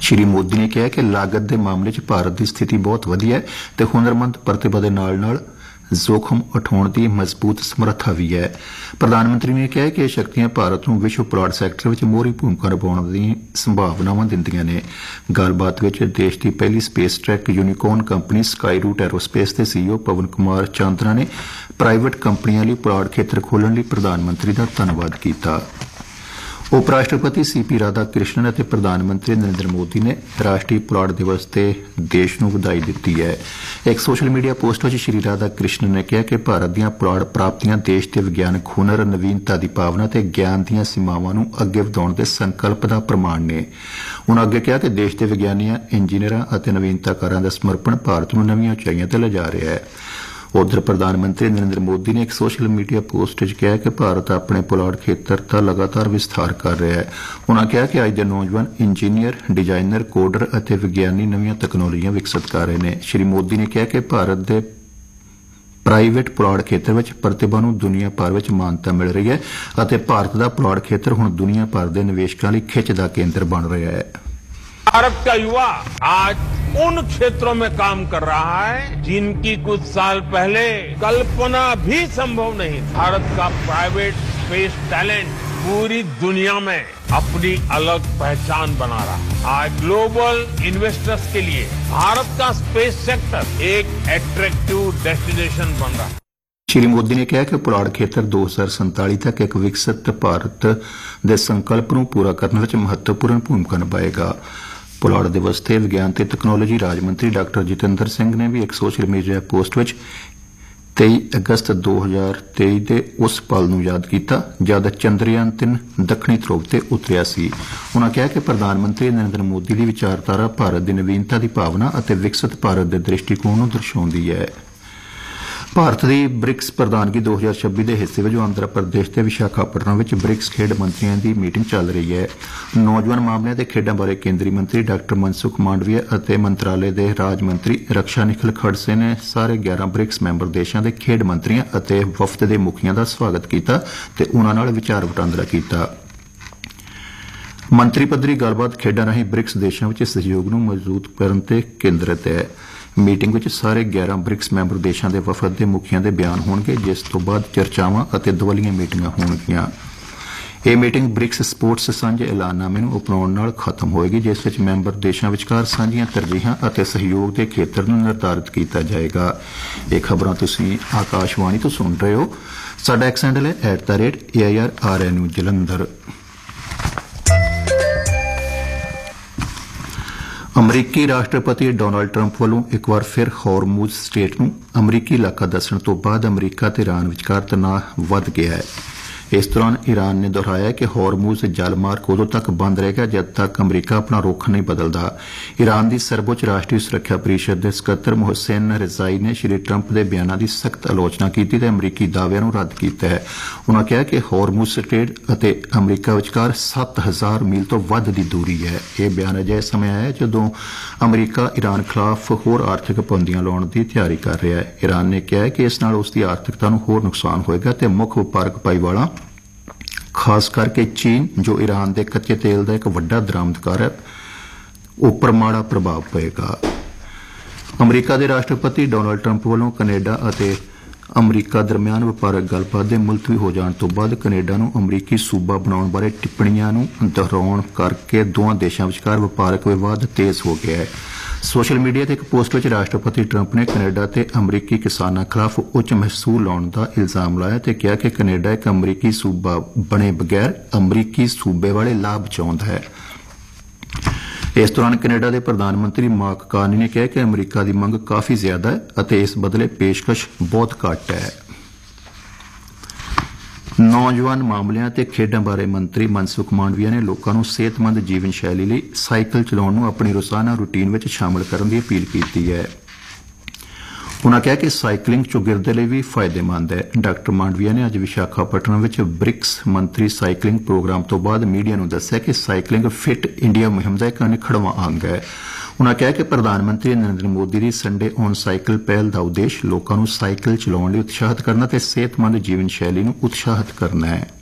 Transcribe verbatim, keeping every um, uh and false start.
ਸ਼੍ਰੀ ਮੋਦੀ ਨੇ ਕਿਹਾ ਕਿ ਲਾਗਤ ਦੇ ਮਾਮਲੇ 'ਚ ਭਾਰਤ ਦੀ ਸਥਿਤੀ ਬਹੁਤ ਵਧੀਆ ਹੈ ਤੇ ਹੁਨਰਮੰਦ ਪ੍ਰਤਿਭਾ ਦੇ ਨਾਲ ਨਾਲ ਜ਼ੋਖਮ ਉਠਾਉਣ ਦੀ ਮਜ਼ਬੂਤ ਸਮਰੱਥਾ ਵੀ ਹੈ। ਪ੍ਰਧਾਨ ਮੰਤਰੀ ਨੇ ਕਿਹਾ ਕਿ ਇਹ ਸ਼ਕਤੀਆਂ ਭਾਰਤ ਨੂੰ ਵਿਸ਼ਵ ਪੁਲਾੜ ਸੈਕਟਰ ਵਿੱਚ ਮੋਹਰੀ ਭੂਮਿਕਾ ਨਿਭਾਉਣ ਦੀਆਂ ਸੰਭਾਵਨਾਵਾਂ ਦਿੰਦੀਆਂ ਨੇ। ਗੱਲਬਾਤ ਵਿੱਚ ਦੇਸ਼ ਦੀ ਪਹਿਲੀ space track unicorn company sky route aerospace ਦੇ ਸੀਈਓ ਪਵਨ ਕੁਮਾਰ ਚਾਂਦਨਾ ਨੇ ਪ੍ਰਾਈਵੇਟ ਕੰਪਨੀਆਂ ਲਈ ਪੁਲਾੜ ਖੇਤਰ ਖੋਲ੍ਹਣ ਲਈ ਪ੍ਰਧਾਨ ਮੰਤਰੀ ਦਾ ਧੰਨਵਾਦ ਕੀਤਾ। ਉਪ ਰਾਸ਼ਟਰਪਤੀ ਸੀ ਪੀ ਰਾਧਾ ਕ੍ਰਿਸ਼ਨਨ ਅਤੇ ਪ੍ਰਧਾਨ ਮੰਤਰੀ ਨਰਿੰਦਰ ਮੋਦੀ ਨੇ ਰਾਸ਼ਟਰੀ ਪੁਲਾੜ ਦਿਵਸ ਤੇ ਦੇਸ਼ ਨੂੰ ਵਧਾਈ ਦਿੱਤੀ ਹੈ। ਇੱਕ ਸੋਸ਼ਲ ਮੀਡੀਆ ਪੋਸਟ ਵਿੱਚ ਸ਼੍ਰੀ ਰਾਧਾ ਕ੍ਰਿਸ਼ਨਨ ਨੇ ਕਿਹਾ ਕਿ ਭਾਰਤ ਦੀਆਂ ਪੁਲਾੜ ਪ੍ਰਾਪਤੀਆਂ ਦੇਸ਼ ਦੇ ਵਿਗਿਆਨਕ ਹੁਨਰ, ਨਵੀਨਤਾ ਦੀ ਭਾਵਨਾ ਤੇ ਗਿਆਨ ਦੀਆਂ ਸੀਮਾਵਾਂ ਨੂੰ ਅੱਗੇ ਵਧਾਉਣ ਦੇ ਸੰਕਲਪ ਦਾ ਪ੍ਰਮਾਣ ਨੇ। ਉਨ੍ਹਾਂ ਅੱਗੇ ਕਿਹਾ ਕਿ ਦੇਸ਼ ਦੇ ਵਿਗਿਆਨੀਆਂ, ਇੰਜੀਨੀਅਰਾਂ ਅਤੇ ਨਵੀਨਤਾਕਾਰਾਂ ਦਾ ਸਮਰਪਣ ਭਾਰਤ ਨੂੰ ਨਵੀਆਂ ਉਚਾਈਆਂ ਤੇ ਲਿਜਾ ਰਿਹਾ ਹੈ। ਉਧਰ ਪ੍ਰਧਾਨ ਮੰਤਰੀ ਨਰਿੰਦਰ ਮੋਦੀ ਨੇ ਇੱਕ ਸੋਸ਼ਲ ਮੀਡੀਆ ਪੋਸਟ ਵਿੱਚ ਕਿਹਾ ਕਿ ਭਾਰਤ ਆਪਣੇ ਪੁਲਾੜ ਖੇਤਰ ਦਾ ਲਗਾਤਾਰ ਵਿਸਥਾਰ ਕਰ ਰਿਹਾ ਹੈ। ਉਨ੍ਹਾਂ ਕਿਹਾ ਕਿ ਅੱਜ ਦੇ ਨੌਜਵਾਨ ਇੰਜੀਨੀਅਰ, ਡਿਜ਼ਾਈਨਰ, ਕੋਡਰ ਅਤੇ ਵਿਗਿਆਨੀ ਨਵੀਆਂ ਤਕਨਾਲੋਜੀਆਂ ਵਿਕਸਿਤ ਕਰ ਰਹੇ ਨੇ। ਸ਼੍ਰੀ ਮੋਦੀ ਨੇ ਕਿਹਾ ਕਿ ਭਾਰਤ ਦੇ ਪ੍ਰਾਈਵੇਟ ਪੁਲਾੜ ਖੇਤਰ ਵਿੱਚ ਪ੍ਰਤਿਭਾ ਨੂੰ ਦੁਨੀਆ ਭਰ ਵਿੱਚ ਮਾਨਤਾ ਮਿਲ ਰਹੀ ਹੈ ਅਤੇ ਭਾਰਤ ਦਾ ਪੁਲਾੜ ਖੇਤਰ ਹੁਣ ਦੁਨੀਆ ਭਰ ਦੇ ਨਿਵੇਸ਼ਕਾਂ ਲਈ ਖਿੱਚ ਦਾ ਕੇਂਦਰ ਬਣ ਰਿਹਾ ਹੈ। भारत का युवा आज उन क्षेत्रों में काम कर रहा है जिनकी कुछ साल पहले कल्पना भी संभव नहीं। भारत का प्राइवेट स्पेस टैलेंट पूरी दुनिया में अपनी अलग पहचान बना रहा है। आज ग्लोबल इन्वेस्टर्स के लिए भारत का स्पेस सेक्टर एक एट्रैक्टिव डेस्टिनेशन बन रहा है। ਸ਼੍ਰੀ ਮੋਦੀ ਨੇ ਕਿਹਾ ਕਿ ਪੁਲਾੜ ਖੇਤਰ ਦੋ ਹਜ਼ਾਰ ਸੰਤਾਲੀ ਤੱਕ ਇੱਕ ਵਿਕਸਿਤ ਭਾਰਤ ਦੇ ਸੰਕਲਪ ਨੂੰ ਪੂਰਾ ਕਰਨ ਵਿੱਚ ਮਹੱਤਵਪੂਰਨ ਭੂਮਿਕਾ ਨਿਭਾਏਗਾ। ਪੁਲਾੜ ਦਿਵਸ ਤੇ ਵਿਗਿਆਨ ਤੇ ਤਕਨਾਲੋਜੀ ਰਾਜ ਮੰਤਰੀ ਡਾਕਟਰ ਜਤਿੰਦਰ ਸਿੰਘ ਨੇ ਵੀ ਇੱਕ ਸੋਸ਼ਲ ਮੀਡੀਆ ਪੋਸਟ ਵਿੱਚ ਤੇਈ ਅਗਸਤ ਦੋ ਹਜ਼ਾਰ ਤੇਈ ਦੇ ਉਸ ਪਲ ਨੂੰ ਯਾਦ ਕੀਤਾ ਜਦ ਚੰਦਰਯਾਨ ਤਿੰਨ ਦੱਖਣੀ ਧਰੁਵ ਤੇ ਉਤਰਿਆ ਸੀ। ਉਨ੍ਹਾਂ ਕਿਹਾ ਕਿ ਪ੍ਰਧਾਨ ਮੰਤਰੀ ਨਰਿੰਦਰ ਮੋਦੀ ਦੀ ਵਿਚਾਰਧਾਰਾ ਭਾਰਤ ਦੀ ਨਵੀਨਤਾ ਦੀ ਭਾਵਨਾ ਅਤੇ ਵਿਕਸਿਤ ਭਾਰਤ ਦੇ ਦ੍ਰਿਸ਼ਟੀਕੋਣ ਨੂੰ ਦਰਸਾਉਂਦੀ ਹੈ। ਭਾਰਤ ਦੀ ਬ੍ਰਿਕਸ ਪ੍ਰਧਾਨਗੀ ਦੋ ਹਜ਼ਾਰ ਛੱਬੀ ਦੇ ਹਿੱਸੇ ਵਜੋਂ ਆਂਧਰਾ ਪ੍ਰਦੇਸ਼ ਦੇ ਵਿਸ਼ਾਖਾਪਟਨਮ ਵਿੱਚ ਬ੍ਰਿਕਸ ਖੇਡ ਮੰਤਰੀਆਂ ਦੀ ਮੀਟਿੰਗ ਚੱਲ ਰਹੀ ਹੈ। ਨੌਜਵਾਨ ਮਾਮਲਿਆਂ ਤੇ ਖੇਡਾਂ ਬਾਰੇ ਕੇਂਦਰੀ ਮੰਤਰੀ ਡਾਕਟਰ ਮਨਸੁਖ ਮਾਂਡਵੀਆ ਅਤੇ ਮੰਤਰਾਲੇ ਦੇ ਰਾਜ ਮੰਤਰੀ ਰਕਸ਼ਾ ਨਿਖਲ ਖੜਸੇ ਨੇ ਸਾਰੇ ਗਿਆਰਾਂ ਬ੍ਰਿਕਸ ਮੈਂਬਰ ਦੇਸ਼ਾਂ ਦੇ ਖੇਡ ਮੰਤਰੀਆਂ ਅਤੇ ਵਫਦ ਦੇ ਮੁਖੀਆਂ ਦਾ ਸਵਾਗਤ ਕੀਤਾ ਤੇ ਉਨ੍ਹਾਂ ਨਾਲ ਵਿਚਾਰ ਵਟਾਂਦਰਾ ਕੀਤਾ। ਮੰਤਰੀ ਪੱਧਰੀ ਗੱਲਬਾਤ ਖੇਡਾਂ ਰਾਹੀਂ ਬ੍ਰਿਕਸ ਦੇਸ਼ਾਂ ਵਿੱਚ ਸਹਿਯੋਗ ਨੂੰ ਮਜ਼ਬੂਤ ਕਰਨ ਤੇ ਕੇਂਦਰਿਤ ਹੈ। ਮੀਟਿੰਗ ਵਿੱਚ ਸਾਰੇ ਗਿਆਰਾਂ ਬ੍ਰਿਕਸ ਮੈਂਬਰ ਦੇਸ਼ਾਂ ਦੇ ਵਫਦ ਦੇ ਮੁਖੀਆਂ ਦੇ ਬਿਆਨ ਹੋਣਗੇ, ਜਿਸ ਤੋਂ ਬਾਅਦ ਚਰਚਾਵਾਂ ਅਤੇ ਦੁਵੱਲੀਆਂ ਮੀਟਿੰਗਾਂ ਹੋਣਗੀਆਂ। ਇਹ ਮੀਟਿੰਗ ਬ੍ਰਿਕਸ ਸਪੋਰਟਸ ਸਾਂਝੇ ਐਲਾਨਨਾਮੇ ਨੂੰ ਅਪਣਾਉਣ ਨਾਲ ਖਤਮ ਹੋਏਗੀ, ਜਿਸ ਵਿੱਚ ਮੈਂਬਰ ਦੇਸ਼ਾਂ ਵਿਚਕਾਰ ਸਾਂਝੀਆਂ ਤਰਜੀਹਾਂ ਅਤੇ ਸਹਿਯੋਗ ਦੇ ਖੇਤਰ ਨੂੰ ਨਿਰਧਾਰਿਤ ਕੀਤਾ ਜਾਏਗਾ। ਇਹ ਖਬਰਾਂ ਤੁਸੀਂ ਆਕਾਸ਼ਵਾਣੀ ਤੋਂ ਸੁਣ ਰਹੇ ਹੋ। ਸਾਡਾ ਐਕਸ ਹੈਂਡਲ ਹੈ at the rate A I R R N U Jalandhar. ਅਮਰੀਕੀ ਰਾਸ਼ਟਰਪਤੀ ਡੋਨਾਲਡ ਟਰੰਪ ਵੱਲੋਂ ਇੱਕ ਵਾਰ ਫਿਰ ਹੌਰਮੂਜ਼ ਸਟ੍ਰੇਟ ਨੂੰ ਅਮਰੀਕੀ ਇਲਾਕਾ ਦੱਸਣ ਤੋਂ ਬਾਅਦ ਅਮਰੀਕਾ ਤੇ ਈਰਾਨ ਵਿਚਕਾਰ ਤਣਾਅ ਵੱਧ ਗਿਆ ਹੈ। ਇਸ ਦੌਰਾਨ ਈਰਾਨ ਨੇ ਦੁਹਰਾਇਆ ਕਿ ਹੌਰਮੂਜ਼ ਜਲ ਮਾਰਗ ਉਦੋਂ ਤੱਕ ਬੰਦ ਰਹੇਗਾ ਜਦ ਤੱਕ ਅਮਰੀਕਾ ਆਪਣਾ ਰੁਖ ਨਹੀਂ ਬਦਲਦਾ। ਈਰਾਨ ਦੀ ਸਰਵਉੱਚ ਰਾਸ਼ਟਰੀ ਸੁਰੱਖਿਆ ਪਰਿਸ਼ਦ ਦੇ ਸਕੱਤਰ ਮੁਹਸੇਨ ਰਿਜ਼ਾਈ ਨੇ ਸ਼੍ਰੀ ਟਰੰਪ ਦੇ ਬਿਆਨਾਂ ਦੀ ਸਖਤ ਆਲੋਚਨਾ ਕੀਤੀ ਤੇ ਅਮਰੀਕੀ ਦਾਅਵਿਆਂ ਨੂੰ ਰੱਦ ਕੀਤਾ ਹੈ। ਉਨ੍ਹਾਂ ਕਿਹਾ ਕਿ ਹੌਰਮੂਜ਼ ਸਟ੍ਰੇਟ ਅਤੇ ਅਮਰੀਕਾ ਵਿਚਕਾਰ ਸੱਤ ਹਜ਼ਾਰ ਮੀਲ ਤੋਂ ਵੱਧ ਦੀ ਦੂਰੀ ਹੈ। ਇਹ ਬਿਆਨ ਅਜਿਹੇ ਸਮੇਂ ਆਇਆ ਜਦੋਂ ਅਮਰੀਕਾ ਈਰਾਨ ਖਿਲਾਫ ਹੋਰ ਆਰਥਿਕ ਪਾਬੰਦੀਆਂ ਲਾਉਣ ਦੀ ਤਿਆਰੀ ਕਰ ਰਿਹਾ ਹੈ। ਈਰਾਨ ਨੇ ਕਿਹਾ ਕਿ ਇਸ ਨਾਲ ਉਸ ਦੀ ਆਰਥਿਕਤਾ ਨੂੰ ਹੋਰ ਨੁਕਸਾਨ ਹੋਏਗਾ ਤੇ ਮੁੱਖ ਵਪਾਰਕ ਭਾਈਵਾਲਾਂ ਖਾਸ ਕਰਕੇ ਚੀਨ, ਜੋ ਈਰਾਨ ਦੇ ਕੱਚੇ ਤੇਲ ਦਾ ਇੱਕ ਵੱਡਾ ਦਰਾਮਦਕਾਰ ਹੈ, ਉੱਪਰ ਮਾੜਾ ਪ੍ਰਭਾਵ ਪਏਗਾ। ਅਮਰੀਕਾ ਦੇ ਰਾਸ਼ਟਰਪਤੀ ਡੋਨਾਲਡ ਟਰੰਪ ਵੱਲੋਂ ਕੈਨੇਡਾ ਅਤੇ ਅਮਰੀਕਾ ਦਰਮਿਆਨ ਵਪਾਰਕ ਗੱਲਬਾਤ ਦੇ ਮੁਲਤਵੀ ਹੋ ਜਾਣ ਤੋਂ ਬਾਅਦ ਕੈਨੇਡਾ ਨੂੰ ਅਮਰੀਕੀ ਸੂਬਾ ਬਣਾਉਣ ਬਾਰੇ ਟਿੱਪਣੀਆਂ ਨੂੰ ਦੁਹਰਾਉਣ ਕਰਕੇ ਦੋਵਾਂ ਦੇਸ਼ਾਂ ਵਿਚਕਾਰ ਵਪਾਰਕ ਵਿਵਾਦ ਤੇਜ਼ ਹੋ ਗਿਆ ਹੈ। ਸੋਸ਼ਲ ਮੀਡੀਆ ਤੇ ਇੱਕ ਪੋਸਟ ਵਿੱਚ ਰਾਸ਼ਟਰਪਤੀ ਟਰੰਪ ਨੇ ਕੈਨੇਡਾ ਤੇ ਅਮਰੀਕੀ ਕਿਸਾਨਾਂ ਖਿਲਾਫ ਉੱਚ ਮਹਿਸੂਲ ਲਾਉਣ ਦਾ ਇਲਜ਼ਾਮ ਲਾਇਆ ਤੇ ਕਿਹਾ ਕਿ ਕੈਨੇਡਾ ਇੱਕ ਅਮਰੀਕੀ ਸੂਬਾ ਬਣੇ ਬਗੈਰ ਅਮਰੀਕੀ ਸੂਬੇ ਵਾਲੇ ਲਾਭ ਚਾਹੁੰਦਾ ਹੈ। ਇਸ ਦੌਰਾਨ ਕੈਨੇਡਾ ਦੇ ਪ੍ਰਧਾਨ ਮੰਤਰੀ ਮਾਰਕ ਕਾਰਨੀ ਨੇ ਕਿਹਾ ਕਿ ਅਮਰੀਕਾ ਦੀ ਮੰਗ ਕਾਫੀ ਜ਼ਿਆਦਾ ਹੈ ਅਤੇ ਇਸ ਬਦਲੇ ਪੇਸ਼ਕਸ਼ ਬਹੁਤ ਘੱਟ ਹੈ। ਨੌਜਵਾਨ ਮਾਮਲਿਆਂ ਤੇ ਖੇਡਾਂ ਬਾਰੇ ਮੰਤਰੀ ਮਨਸੁਖ ਮਾਂਡਵੀਆ ਨੇ ਲੋਕਾਂ ਨੂੰ ਸਿਹਤਮੰਦ ਜੀਵਨ ਸ਼ੈਲੀ ਲਈ ਸਾਈਕਲ ਚਲਾਉਣ ਨੂੰ ਆਪਣੀ ਰੋਜ਼ਾਨਾ ਰੂਟੀਨ ਵਿੱਚ ਸ਼ਾਮਲ ਕਰਨ ਦੀ ਅਪੀਲ ਕੀਤੀ ਹੈ। ਉਨ੍ਹਾਂ ਕਿਹਾ ਕਿ ਸਾਈਕਲਿੰਗ ਚੌਗਿਰਦੇ ਲਈ ਵੀ ਫਾਇਦੇਮੰਦ ਹੈ। ਡਾਕਟਰ ਮਾਂਡਵੀਆ ਨੇ ਅੱਜ ਵਿਸ਼ਾਖਾਪਟਨਮ ਵਿੱਚ ਬ੍ਰਿਕਸ ਮੰਤਰੀ ਸਾਈਕਲਿੰਗ ਪ੍ਰੋਗਰਾਮ ਤੋਂ ਬਾਅਦ ਮੀਡੀਆ ਨੂੰ ਦੱਸਿਆ ਕਿ ਸਾਈਕਲਿੰਗ ਫਿਟ ਇੰਡੀਆ ਮੁਹਿੰਮ ਦਾ ਇੱਕ ਅਨਿੱਖੜਵਾਂ ਅੰਗ ਹੈ। ਉਨ੍ਹਾਂ ਕਿਹਾ ਕਿ ਪ੍ਰਧਾਨ ਮੰਤਰੀ ਨਰਿੰਦਰ ਮੋਦੀ ਦੀ ਸੰਡੇ ਔਨ ਸਾਈਕਲ ਪਹਿਲ ਦਾ ਉਦੇਸ਼ ਲੋਕਾਂ ਨੂੰ ਸਾਈਕਲ ਚਲਾਉਣ ਲਈ ਉਤਸ਼ਾਹਿਤ ਕਰਨਾ ਤੇ ਸਿਹਤਮੰਦ ਜੀਵਨ ਸ਼ੈਲੀ ਨੂੰ ਉਤਸ਼ਾਹਿਤ ਕਰਨਾ ਹੈ।